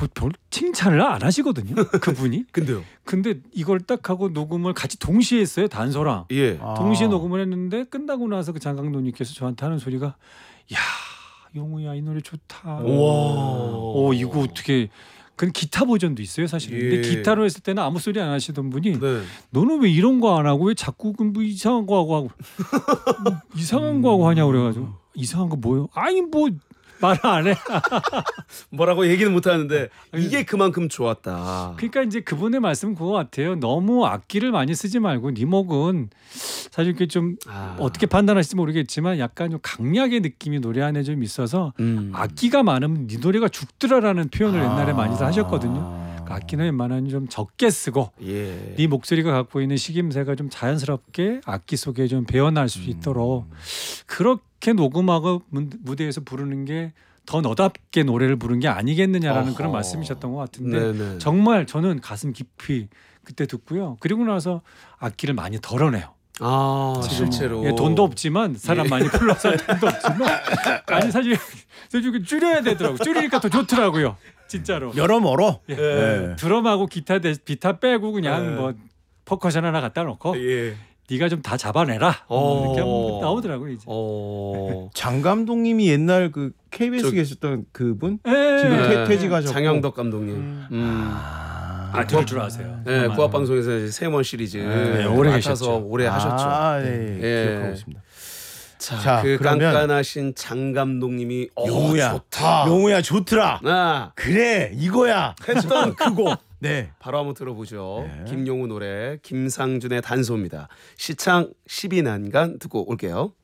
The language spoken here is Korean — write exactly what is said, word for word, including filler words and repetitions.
보- 별 칭찬을 안 하시거든요. 그분이. 근데요. 근데 이걸 딱 하고 녹음을 같이 동시에 했어요. 단서랑. 예. 아. 동시에 녹음을 했는데 끝나고 나서 그 장 감독님께서 저한테 하는 소리가 야 용우야 이 노래 좋다. 와. 오 이거 어떻게 그 기타 버전도 있어요 사실은. 예. 근데 기타로 했을 때는 아무 소리 안 하시던 분이 네. 너는 왜 이런 거 안 하고 왜 자꾸 그 뭐 이상한 거 하고 하고 뭐 이상한 거 하고 하냐고 그래가지고 이상한 거 뭐요? 아니 뭐 말 안 해. 뭐라고 얘기는 못 하는데 아니, 이게 그만큼 좋았다. 그러니까 이제 그분의 말씀은 그거 같아요. 너무 악기를 많이 쓰지 말고 네 목은 사실 이렇게 좀 아. 어떻게 판단하실지 모르겠지만 약간 좀 강약의 느낌이 노래 안에 좀 있어서 음. 악기가 많으면 네 노래가 죽더라라는 표현을 옛날에 아. 많이들 하셨거든요. 그러니까 악기는 웬만하면 좀 적게 쓰고 예. 네 목소리가 갖고 있는 식임새가 좀 자연스럽게 악기 속에 좀 배어날 수 있도록 그렇게 녹음하고 문- 무대에서 부르는 게 더 너답게 노래를 부른 게 아니겠느냐라는 어허. 그런 말씀이셨던 것 같은데 네네. 정말 저는 가슴 깊이 그때 듣고요. 그리고 나서 악기를 많이 덜어내요. 아 지금 실제로 예, 돈도 없지만 사람 예. 많이 불러서 돈도 없지만 아니 사실 사실 줄여야 되더라고. 줄이니까 더 좋더라고요. 진짜로. 여러모로 예. 예. 드럼하고 기타 대, 기타 빼고 그냥 예. 뭐 퍼커션 하나 갖다 놓고 예. 네가 좀 다 잡아내라. 어. 이렇게 하면 나오더라고요 이제. 어. 장 감독님이 옛날 그 케이비에스 저- 계셨던 그분 예. 지금 퇴- 네. 퇴직하셨고. 장영덕 감독님. 음. 음. 아, 들을 줄 아세요. 네, 정말. 구합 방송에서 이제 세먼 시리즈 네, 오래 맡아서 계셨죠. 오래 하셨죠. 아, 네. 예. 기억하고 있습니다. 자, 자, 그 그러면- 깐깐하신 장 감독님이 어, 용우야, 좋다. 용우야 좋더라. 아, 그래 이거야. 했던 그거. 네. 바로 한번 들어보죠. 네. 김용우 노래 김상준의 단소입니다. 시창 십이 난간 듣고 올게요.